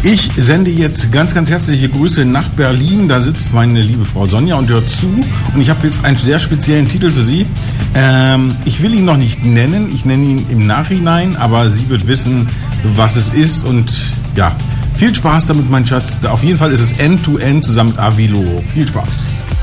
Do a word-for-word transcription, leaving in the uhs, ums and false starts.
Ich sende jetzt ganz, ganz herzliche Grüße nach Berlin. Da sitzt meine liebe Frau Sonja und hört zu. Und ich habe jetzt einen sehr speziellen Titel für sie. Ähm, ich will ihn noch nicht nennen. Ich nenne ihn im Nachhinein. Aber sie wird wissen, was es ist. Und ja, viel Spaß damit, mein Schatz. Auf jeden Fall ist es End-to-End zusammen mit Avilo. Viel Spaß.